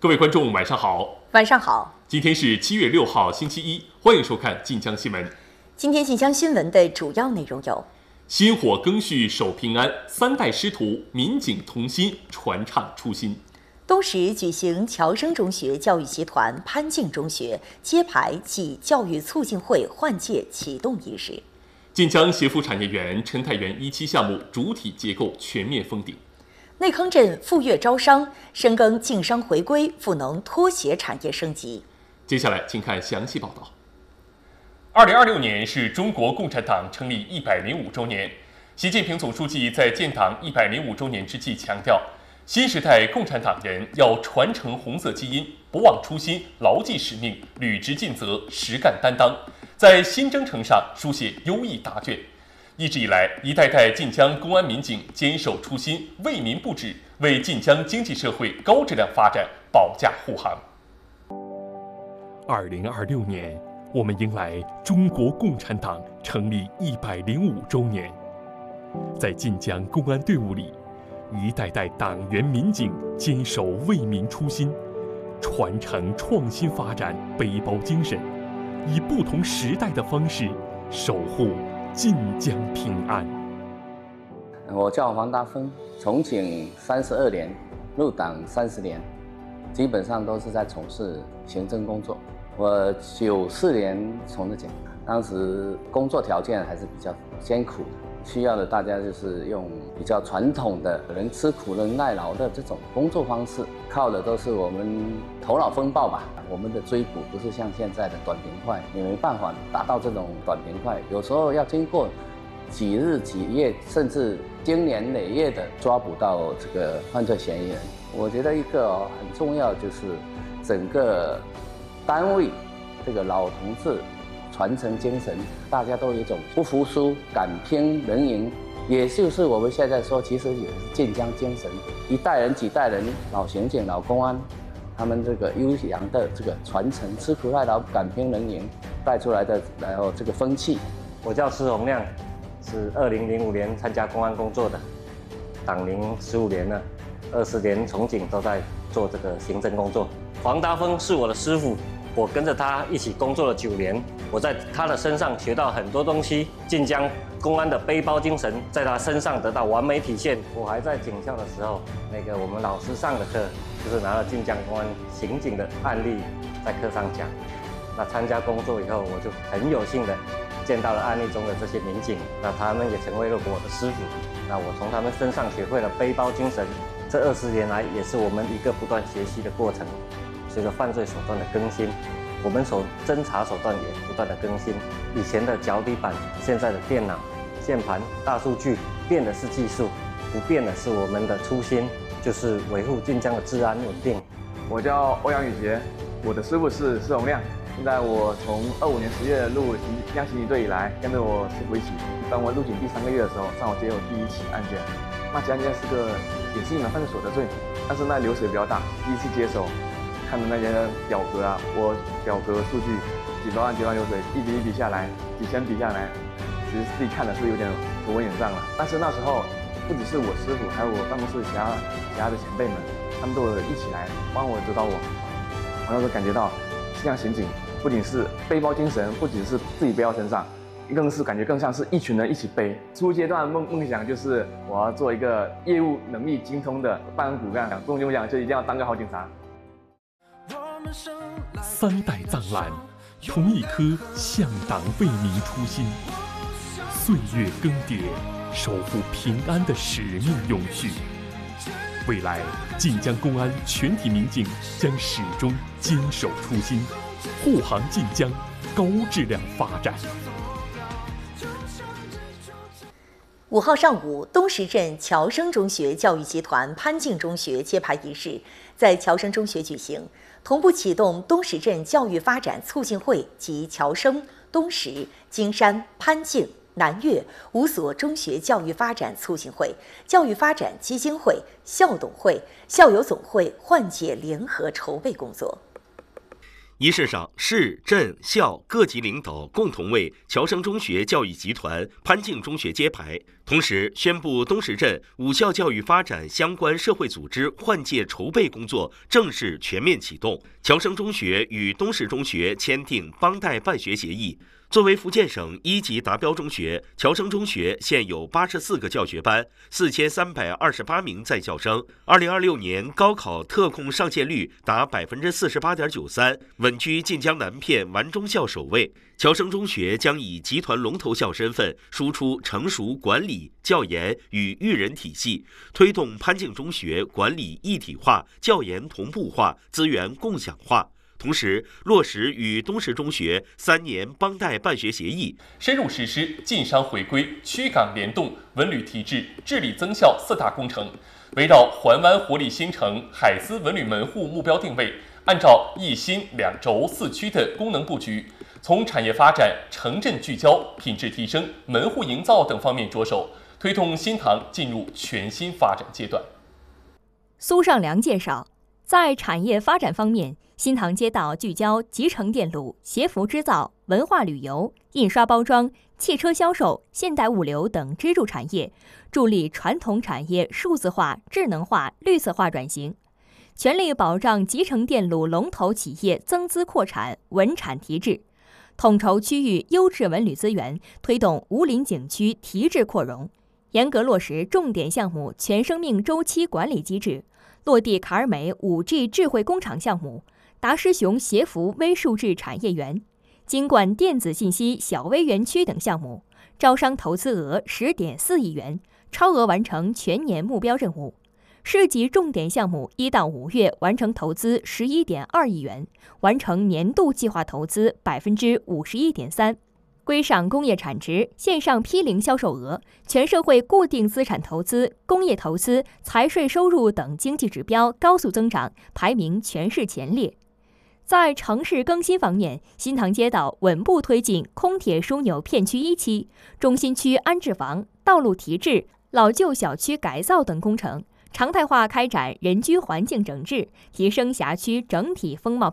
各位观众，晚上好。 晚上好。 今天是7月6号，星期一，欢迎收看晋江新闻。 今天晋江新闻的主要内容有： 薪火更续守平安，3代师徒民警同心传唱初心。 东石举行侨生中学教育集团潘敬中学揭牌暨教育促进会换届启动仪式。 晋江协福产业园陈太园1期项目主体结构全面封顶。 内坑镇赴粤招商，深耕晋商回归，赋能拖鞋产业升级。 接下来，请看详细报道。2026年是中国共产党成立105周年。习近平总书记在建党105周年之际强调，新时代共产党人要传承红色基因，不忘初心，牢记使命，履职尽责，实干担当，在新征程上书写优异答卷。一直以来，一代代晋江公安民警坚守初心，为民不止，为晋江经济社会高质量发展保驾护航。2026年，我们迎来中国共产党成立105周年。在晋江公安队伍里，一代代党员民警坚守为民初心，传承创新发展背包精神，以不同时代的方式守护晋江平安。 我叫黄大峰，从警32年，入党30年，基本上都是在从事行政工作。我94年从的警，当时工作条件还是比较艰苦的，需要的大家就是用比较传统的能吃苦能耐劳的这种工作方式，靠的都是我们头脑风暴吧。我们的追捕不是像现在的短平快，也没办法达到这种短平快，有时候要经过几日几夜，甚至经年累月的抓捕到这个犯罪嫌疑人。我觉得一个很重要就是整个单位这个老同志传承精神，大家都有一种不服输、敢拼能赢，也就是我们现在说，其实也是晋江精神，一代人几代人，老刑警、老公安，他们这个悠扬的这个传承，吃苦耐劳、敢拼能赢带出来的，然后这个风气。 我叫施洪亮，是2005年参加公安工作的，党龄15年了，20年从警都在做这个行政工作。黄达峰是我的师傅，我跟着他一起工作了9年，我在他的身上学到很多东西，晋江公安的背包精神在他身上得到完美体现。我还在警校的时候，我们老师上的课就是拿了晋江公安刑警的案例在课上讲。那参加工作以后，我就很有幸的见到了案例中的这些民警，那他们也成为了我的师傅。那我从他们身上学会了背包精神，这20年来也是我们一个不断学习的过程。随着犯罪手段的更新，我们侦查手段也不断的更新。以前的脚底板，现在的电脑、键盘、大数据，变的是技术，不变的是我们的初心，就是维护晋江的治安稳定。 我叫欧阳宇杰，我的师傅是施洪亮。现在我从25年10月入晋江刑警队以来，跟着我师傅一起。当我入警第3个月的时候，上午接我第1起案件。那起案件也是一门犯罪所得罪，但是那流水比较大，第一次接手。看的那些表格啊，我表格数据几百万流水，一笔下来，几千笔下来，其实自己看的是有点头昏眼胀了。但是那时候不只是我师傅，还有我办公室其他的前辈们，他们都有一起来帮我指导我。我那时候感觉到晋江刑警不仅是背包精神，不仅是自己背到身上，更是感觉更像是一群人一起背。初阶段梦想就是我要做一个业务能力精通的办案骨干，终极梦想就一定要当个好警察。 3代藏蓝，同一颗向党为民初心，岁月更迭，守护平安的使命永续。未来，晋江公安全体民警将始终坚守初心，护航晋江高质量发展。 5号上午，东石镇侨生中学教育集团潘敬中学揭牌仪式在侨生中学举行，同步启动东石镇教育发展促进会及侨生、东石、金山、潘敬、南岳5所中学教育发展促进会、教育发展基金会、校董会、校友总会换届联合筹备工作。 仪式上，市、镇、校各级领导共同为侨生中学教育集团潘敬中学揭牌， 同时宣布东石镇武校教育发展相关社会组织换届筹备工作正式全面启动。侨生中学与东石中学签订帮带办学协议。作为福建省1级达标中学，侨生中学现有84个教学班，4328名在校生。2026年高考特控上线率达48.93%，稳居晋江南片完中校首位。侨生中学将以集团龙头校身份，输出成熟管理、教研与育人体系，推动潘敬中学管理一体化、教研同步化、资源共享化。同时，落实与东石中学3年帮带办学协议， 深入实施晋商回归、区港联动、文旅提质、治理增效4大工程，围绕环湾活力新城、海思文旅门户目标定位，按照一新两轴4区的功能布局，从产业发展、城镇聚焦、品质提升、门户营造等方面着手，推动新塘进入全新发展阶段。 苏尚良介绍，在产业发展方面，新塘街道聚焦集成电路、协服制造、文化旅游、印刷包装、汽车销售、现代物流等支柱产业，助力传统产业数字化、智能化、绿色化转型，全力保障集成电路龙头企业增资扩产、稳产提质，统筹区域优质文旅资源，推动武陵景区提质扩容，严格落实重点项目全生命周期管理机制，落地卡尔美 5G 智慧工厂项目、达师雄协服微数字产业园、金冠电子信息小微园区等项目，招商投资额10.4亿元，超额完成全年目标任务。市级重点项目1到5月完成投资11.2亿元，完成年度计划投资51.3%。归赏工业产值、线上批零销售额、全社会固定资产投资、工业投资、财税收入等经济指标高速增长，排名全市前列。在城市更新方面，新塘街道稳步推进空铁枢纽片区1期、中心区安置房、道路提质、老旧小区改造等工程，常态化开展人居环境整治，提升辖区整体风貌。